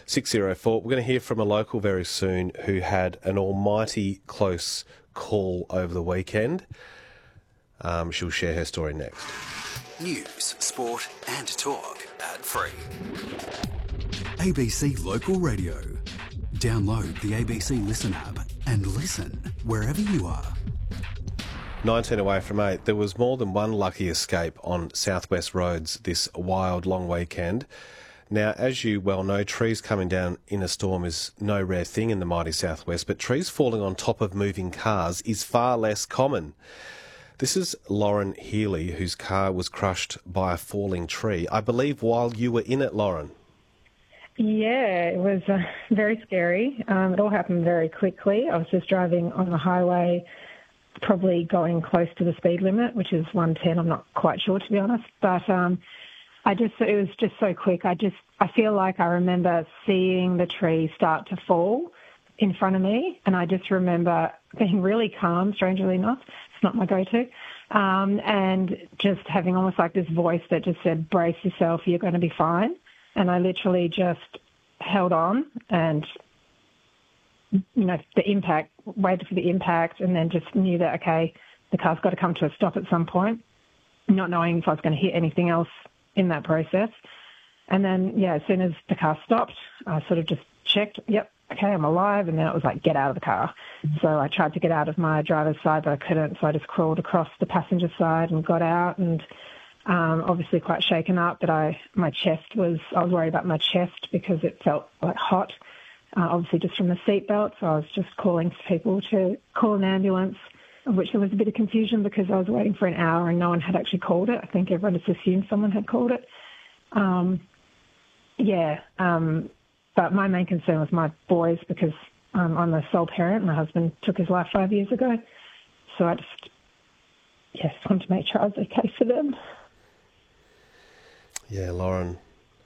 604. We're going to hear from a local very soon who had an almighty close call over the weekend. She'll share her story next. News, sport and talk. Ad-free. ABC Local Radio. Download the ABC Listen app and listen wherever you are. 19 away from 8. There was more than one lucky escape on southwest roads this wild, long weekend. Now, as you well know, trees coming down in a storm is no rare thing in the mighty southwest, but trees falling on top of moving cars is far less common. This is Lauren Healy, whose car was crushed by a falling tree. I believe while you were in it, Lauren. Yeah, it was very scary. It all happened very quickly. I was just driving on the highway, probably going close to the speed limit, which is 110. I'm not quite sure, to be honest. But it was just so quick. I feel like I remember seeing the tree start to fall in front of me, and I just remember being really calm, strangely enough. It's not my go-to. And just having almost like this voice that just said, brace yourself, you're going to be fine. And I literally just held on and, the impact, waited for the impact, and then just knew that, okay, the car's got to come to a stop at some point, not knowing if I was going to hit anything else in that process. And then, as soon as the car stopped, I sort of just checked, yep, okay, I'm alive. And then it was like, get out of the car. So I tried to get out of my driver's side, but I couldn't. So I just crawled across the passenger side and got out, and obviously quite shaken up. But I was worried about my chest because it felt like hot, obviously just from the seatbelt. So I was just calling for people to call an ambulance, of which there was a bit of confusion because I was waiting for an hour and no one had actually called it. I think everyone just assumed someone had called it. But my main concern was my boys because I'm a sole parent. My husband took his life 5 years ago. So I just wanted to make sure I was okay for them. Yeah, Lauren.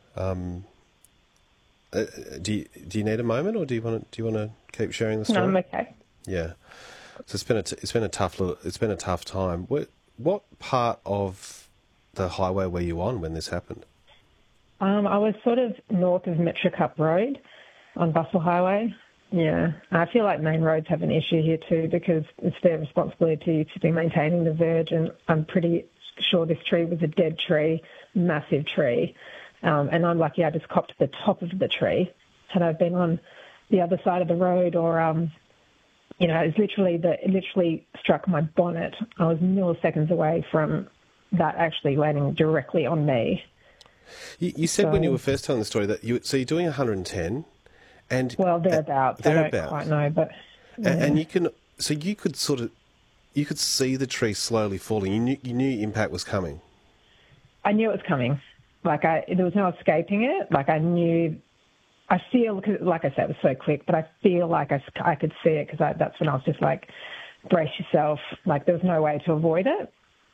Do you need a moment, or do you want to keep sharing the story? No, I'm okay. Yeah. So it's been a tough time. What part of the highway were you on when this happened? I was sort of north of Metricup Road on Bustle Highway. Yeah, I feel like main roads have an issue here too because it's their responsibility to be maintaining the verge, and I'm pretty sure this tree was a dead tree, massive tree. And I'm lucky I just copped the top of the tree. Had I been on the other side of the road or, it literally struck my bonnet. I was milliseconds away from that actually landing directly on me. You said when you were first telling the story that you're doing 110 and... Well, thereabouts. I don't quite know, but... Yeah. And you could see the tree slowly falling. You knew impact was coming. I knew it was coming. There was no escaping it. I feel, like I said, it was so quick, but I feel like I could see it because that's when I was just like, brace yourself. Like there was no way to avoid it.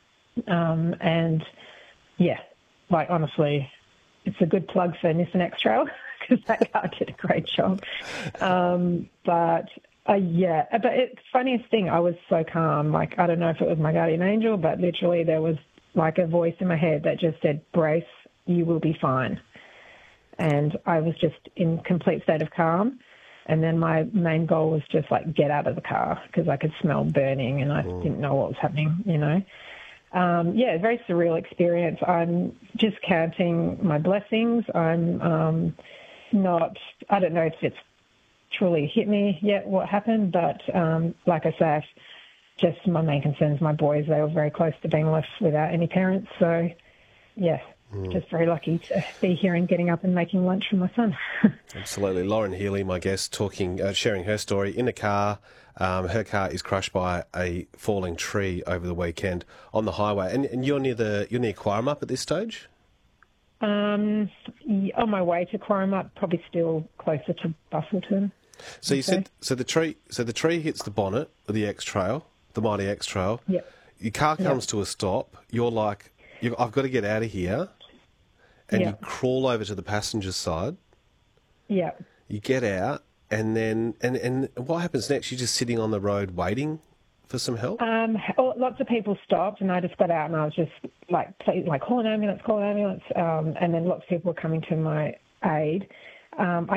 Honestly, it's a good plug for Nissan X-Trail because that car did a great job. But it's funniest thing, I was so calm. Like, I don't know if it was my guardian angel, but literally there was like a voice in my head that just said, brace, you will be fine. And I was just in complete state of calm. And then my main goal was just like get out of the car because I could smell burning and I didn't know what was happening, a very surreal experience. I'm just counting my blessings. I don't know if it's truly hit me yet what happened, but like I said, just my main concern is my boys. They were very close to being left without any parents. So, just very lucky to be here and getting up and making lunch for my son. Absolutely. Lauren Healy, my guest, sharing her story in a car. Her car is crushed by a falling tree over the weekend on the highway. And you're near Quaremup at this stage? On my way to Quaremup, probably still closer to Bustleton. So you said the tree hits the bonnet of the X-Trail, the mighty X-Trail. Yep. Your car comes to a stop. You're like, I've got to get out of here. And you crawl over to the passenger side. Yeah. You get out, and then and what happens next? You're just sitting on the road waiting for some help? Lots of people stopped, and I just got out, and I was just like, please, like, call an ambulance. And then lots of people were coming to my aid. I